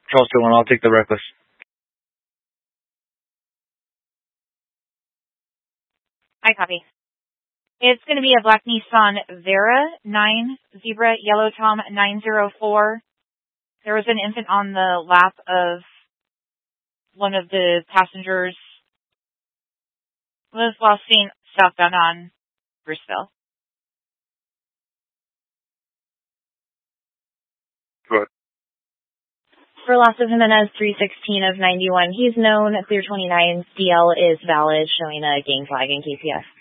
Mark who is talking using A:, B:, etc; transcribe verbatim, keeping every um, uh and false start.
A: Charles two one, I'll take the reckless.
B: I copy. It's going to be a black Nissan Vera, nine, Zebra, Yellow Tom, nine zero four. There was an infant on the lap of one of the passengers. Was last seen southbound on Bruceville.
A: Good.
C: For loss of Jimenez, three sixteen of ninety-one. He's known. Clear twenty-nine. D L is valid, showing a gang flag in K C S.